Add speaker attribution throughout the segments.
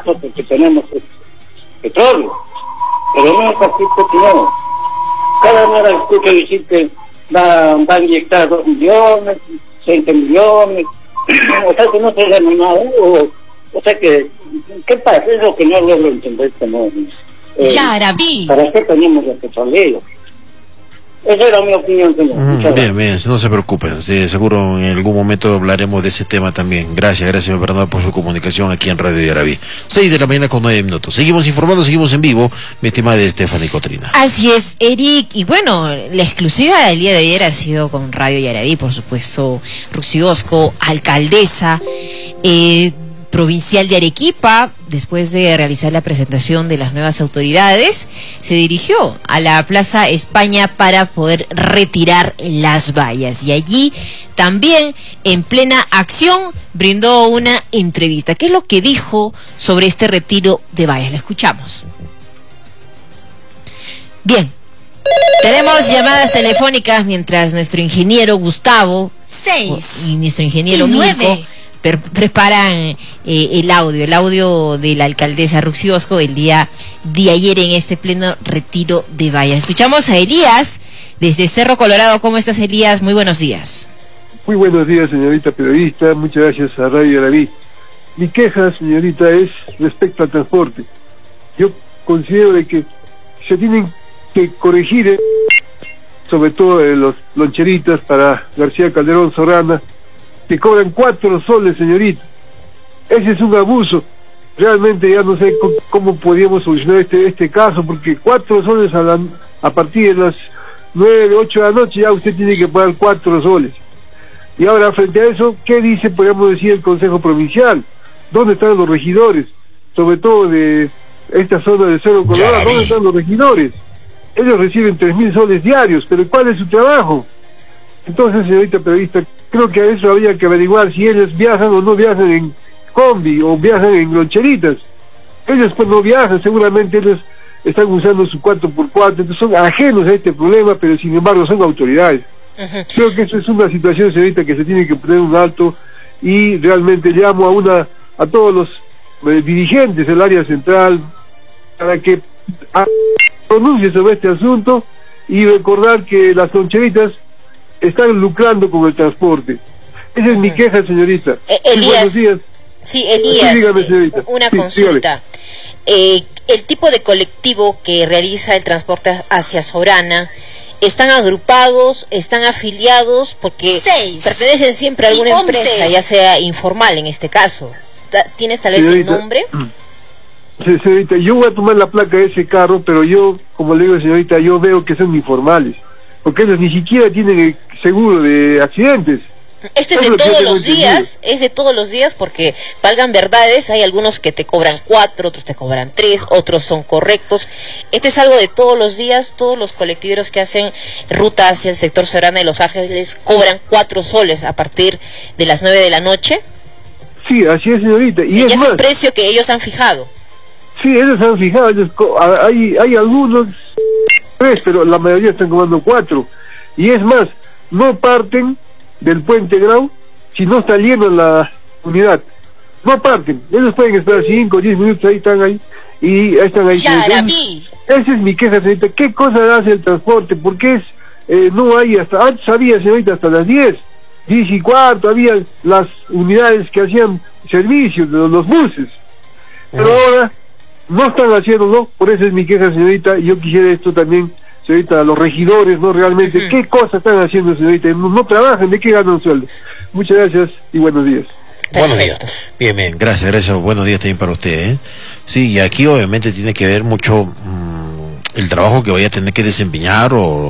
Speaker 1: gasto porque tenemos petróleo, pero no es así, porque no. Cada hora escucho decir que va a inyectar 2 millones, 20 millones, o sea que no se gana nada, o sea que, ¿qué pasa? Es lo que no logro entender, como
Speaker 2: Yarabí.
Speaker 1: ¿Para qué tenemos el petróleo? Esa era mi opinión, señor.
Speaker 3: Bien, no se preocupen, sí, seguro en algún momento hablaremos de ese tema también. Gracias, señor Bernal, por su comunicación aquí en Radio Yarabí. 6:09 con 9 minutos. Seguimos informando, seguimos en vivo, mi estimada Stephanie Cotrina.
Speaker 2: Así es, Eric, y bueno, la exclusiva del día de ayer ha sido con Radio Yarabí, por supuesto, Ruxy Osco, alcaldesa provincial de Arequipa, después de realizar la presentación de las nuevas autoridades, se dirigió a la Plaza España para poder retirar las vallas. Y allí también, en plena acción, brindó una entrevista. ¿Qué es lo que dijo sobre este retiro de vallas? La escuchamos. Bien, tenemos llamadas telefónicas mientras nuestro ingeniero Gustavo
Speaker 4: 6
Speaker 2: y nuestro ingeniero
Speaker 4: y 9
Speaker 2: Mirko preparan el audio de la alcaldesa Ruxy Osco el día de ayer en este pleno retiro de vallas. Escuchamos a Elías desde Cerro Colorado. ¿Cómo estás, Elías? Muy buenos días.
Speaker 5: Muy buenos días, señorita periodista. Muchas gracias a Radio Yarabí. Mi queja, señorita, es respecto al transporte. Yo considero de que se tienen que corregir, sobre todo los loncheritas para García Calderón Sorana, que cobran 4 soles, señorita. Ese es un abuso. Realmente ya no sé cómo podríamos solucionar este caso, porque 4 soles a partir de las 9, 8 de la noche ya usted tiene que pagar 4 soles. Y ahora, frente a eso, ¿qué dice, podríamos decir, el Consejo Provincial? ¿Dónde están los regidores? Sobre todo de esta zona de Cerro Colorado, ¿dónde están los regidores? Ellos reciben 3.000 soles diarios, pero ¿cuál es su trabajo? Entonces, señorita periodista, creo que a eso habría que averiguar si ellos viajan o no viajan en combi o viajan en loncheritas. Ellos pues no viajan, seguramente ellos están usando su 4x4, entonces son ajenos a este problema, pero sin embargo son autoridades. Creo que eso es una situación, señorita, que se tiene que poner un alto, y realmente llamo a todos los dirigentes del área central para que pronuncien sobre este asunto y recordar que las loncheritas están lucrando con el transporte. Esa es mi queja, señorita.
Speaker 2: Elías,
Speaker 5: buenos días.
Speaker 2: Sí, Elías,
Speaker 5: sí, dígame, señorita.
Speaker 2: Una
Speaker 5: Sí,
Speaker 2: consulta. El tipo de colectivo que realiza el transporte hacia Sorana, ¿están agrupados, están afiliados? Porque pertenecen siempre a alguna empresa, ya sea informal en este caso. ¿Tienes tal vez
Speaker 5: Señorita,
Speaker 2: el nombre?
Speaker 5: Sí, señorita, yo voy a tomar la placa de ese carro, pero yo, como le digo, señorita, yo veo que son informales, porque ellos ni siquiera tienen el seguro de accidentes.
Speaker 2: Esto es de todos los días, es de todos los días, porque valgan verdades, hay algunos que te cobran 4, otros te cobran 3, otros son correctos. Este es algo de todos los días. Todos los colectiveros que hacen ruta hacia el sector Sorana de Los Ángeles cobran 4 soles a partir de las 9 de la noche.
Speaker 5: Sí, así es, señorita.
Speaker 2: Sí,
Speaker 5: y
Speaker 2: es un precio que ellos han fijado.
Speaker 5: Sí, ellos han fijado, hay algunos 3, pero la mayoría están cobrando 4. Y es más, no parten del Puente Grau si no está lleno la unidad. No parten, ellos pueden esperar 5 o 10 minutos, ahí están ahí, y están ahí.
Speaker 4: Yarabí.
Speaker 5: Esa es mi queja, señorita. ¿Qué cosa hace el transporte? Porque no hay antes había, señorita, hasta las 10 y cuarto, había las unidades que hacían servicios de los buses. Pero ahora no están haciéndolo, por eso es mi queja, señorita. Yo quisiera esto también, señorita, a los regidores, ¿no? Realmente, ¿qué cosas están haciendo, señorita? No trabajan, ¿de qué ganan sueldo? Muchas gracias y buenos días.
Speaker 3: Buenos días. Bien, gracias. Buenos días también para usted, ¿eh? Sí, y aquí obviamente tiene que ver mucho el trabajo que vaya a tener que desempeñar o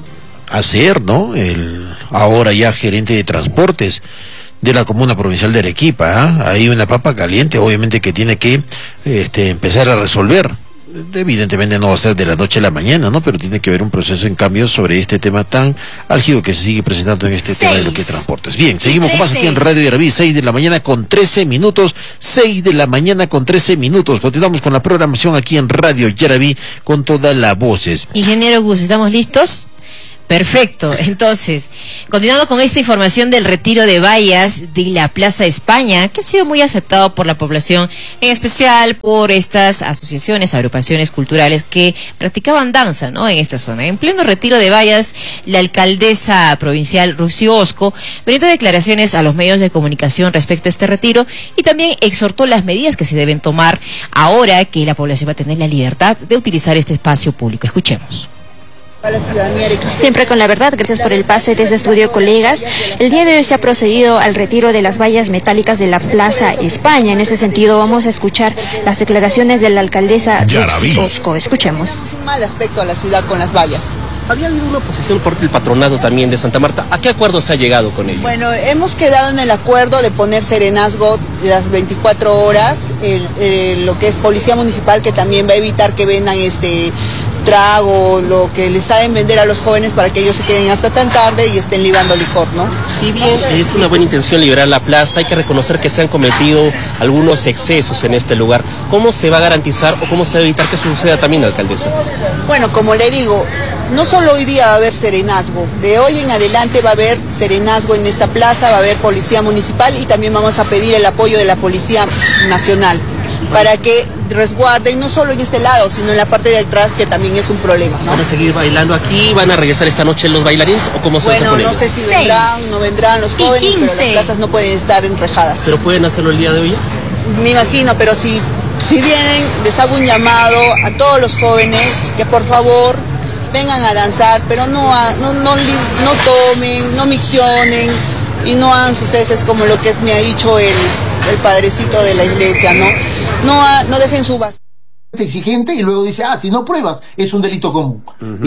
Speaker 3: hacer, ¿no? El ahora ya gerente de transportes de la Comuna Provincial de Arequipa, ¿eh? Hay una papa caliente, obviamente, que tiene que empezar a resolver. Evidentemente no va a ser de la noche a la mañana, ¿no? Pero tiene que haber un proceso en cambio sobre este tema tan álgido que se sigue presentando en este tema de lo que transportes. Bien, seguimos con más aquí en Radio Yarabí, 6 de la mañana con 13 minutos, 6 de la mañana con 13 minutos. Continuamos con la programación aquí en Radio Yarabí con todas las voces.
Speaker 2: Ingeniero Gus, ¿estamos listos? Perfecto. Entonces, continuando con esta información del retiro de vallas de la Plaza España, que ha sido muy aceptado por la población, en especial por estas asociaciones, agrupaciones culturales que practicaban danza, ¿no?, en esta zona. En pleno retiro de vallas, la alcaldesa provincial Rocío Osco brindó declaraciones a los medios de comunicación respecto a este retiro y también exhortó las medidas que se deben tomar ahora que la población va a tener la libertad de utilizar este espacio público. Escuchemos.
Speaker 4: Siempre con la verdad, gracias por el pase desde estudio, colegas. El día de hoy se ha procedido al retiro de las vallas metálicas de la Plaza España. En ese sentido vamos a escuchar las declaraciones de la alcaldesa Rocío Osco. Escuchemos.
Speaker 6: Un mal aspecto a la ciudad con las vallas. Había habido una oposición por el patronato también de Santa Marta. ¿A qué acuerdo se ha llegado con ello?
Speaker 7: Bueno, hemos quedado en el acuerdo de poner serenazgo las 24 horas, lo que es policía municipal, que también va a evitar que vendan trago, lo que les saben vender a los jóvenes para que ellos se queden hasta tan tarde y estén libando licor, ¿no?
Speaker 6: Si bien es una buena intención liberar la plaza, hay que reconocer que se han cometido algunos excesos en este lugar. ¿Cómo se va a garantizar o cómo se va a evitar que suceda también, alcaldesa?
Speaker 7: Bueno, como le digo, no solo hoy día va a haber serenazgo, de hoy en adelante va a haber serenazgo en esta plaza, va a haber policía municipal y también vamos a pedir el apoyo de la Policía Nacional para que resguarden no solo en este lado, sino en la parte de atrás, que también es un problema, ¿no?
Speaker 6: ¿Van a seguir bailando aquí? ¿Van a regresar esta noche los bailarines o cómo se va a hacer con ellos?
Speaker 7: No sé si vendrán, no vendrán los jóvenes, pero las plazas no pueden estar enrejadas.
Speaker 6: ¿Pero pueden hacerlo el día de hoy?
Speaker 7: Me imagino, pero si vienen, les hago un llamado a todos los jóvenes que por favor vengan a danzar, pero no tomen, no miccionen y no hagan sus heces como lo que me ha dicho el padrecito de la iglesia, ¿no? No dejen su vaso
Speaker 8: exigente y luego dice, si no pruebas, es un delito común.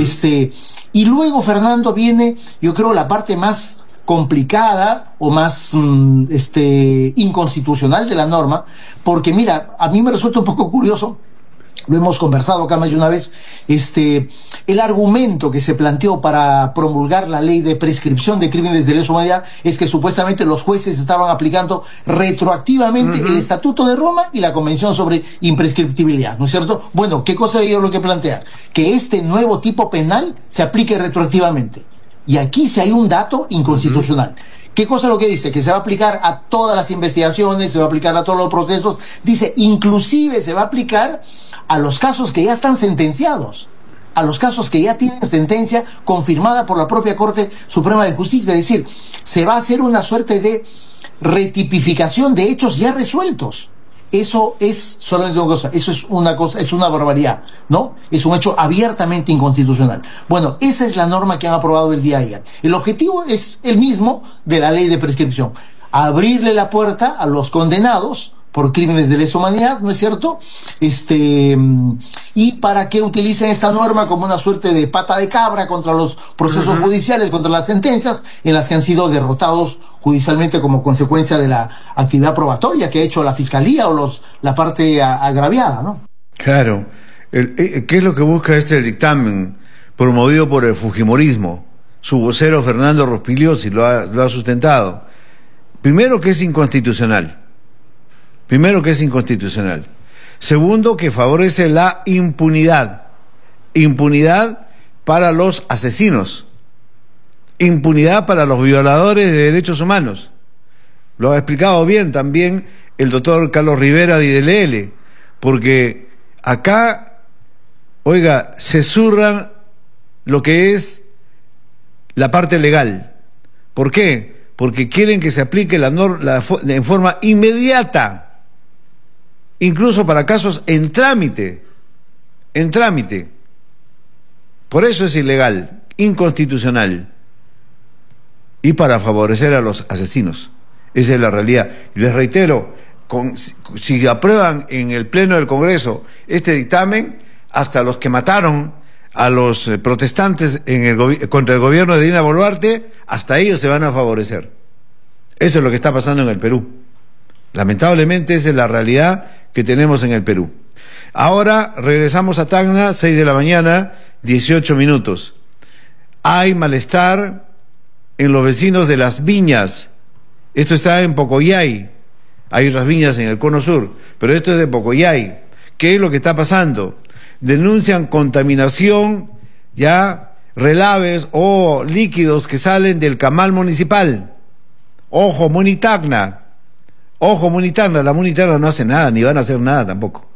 Speaker 8: Y luego, Fernando, viene, yo creo, la parte más complicada o más inconstitucional de la norma, porque mira, a mí me resulta un poco curioso, lo hemos conversado acá más de una vez, el argumento que se planteó para promulgar la ley de prescripción de crímenes de lesa humanidad es que supuestamente los jueces estaban aplicando retroactivamente el Estatuto de Roma y la Convención sobre Imprescriptibilidad, ¿no es cierto? Bueno, ¿qué cosa ellos lo que plantean? Que este nuevo tipo penal se aplique retroactivamente. Y aquí sí hay un dato inconstitucional. ¿Qué cosa es lo que dice? Que se va a aplicar a todas las investigaciones, se va a aplicar a todos los procesos. Dice, inclusive se va a aplicar a los casos que ya están sentenciados, a los casos que ya tienen sentencia confirmada por la propia Corte Suprema de Justicia. Es decir, se va a hacer una suerte de retipificación de hechos ya resueltos. Eso es solamente una cosa, es una barbaridad, ¿no? Es un hecho abiertamente inconstitucional. Bueno, esa es la norma que han aprobado el día de ayer. El objetivo es el mismo de la ley de prescripción: abrirle la puerta a los condenados por crímenes de lesa humanidad, ¿no es cierto? Y para que utilicen esta norma como una suerte de pata de cabra contra los procesos judiciales, contra las sentencias en las que han sido derrotados judicialmente como consecuencia de la actividad probatoria que ha hecho la fiscalía o la parte agraviada, ¿no?
Speaker 9: Claro. ¿Qué es lo que busca este dictamen promovido por el fujimorismo? Su vocero Fernando Rospigliosi lo ha sustentado. Primero, que es inconstitucional. Segundo, que favorece la impunidad. Impunidad para los asesinos. Impunidad para los violadores de derechos humanos. Lo ha explicado bien también el doctor Carlos Rivera de IDLL, porque acá, oiga, se zurran lo que es la parte legal. ¿Por qué? Porque quieren que se aplique la norma en forma inmediata, incluso para casos en trámite. Por eso es ilegal, inconstitucional, y para favorecer a los asesinos. Esa es la realidad. Y les reitero, si aprueban en el Pleno del Congreso este dictamen, hasta los que mataron a los protestantes contra el gobierno de Dina Boluarte, hasta ellos se van a favorecer. Eso es lo que está pasando en el Perú. Lamentablemente esa es la realidad que tenemos en el Perú. Ahora regresamos a Tacna, 6 de la mañana, 18 minutos. Hay malestar en los vecinos de Las Viñas. Esto está en Pocoyay. Hay otras viñas en el Cono Sur, pero esto es de Pocoyay. ¿Qué es lo que está pasando? Denuncian contaminación ya relaves o líquidos que salen del camal municipal. Ojo, Munitagna. Ojo, Munitagna. La Munitagna no hace nada, ni van a hacer nada tampoco.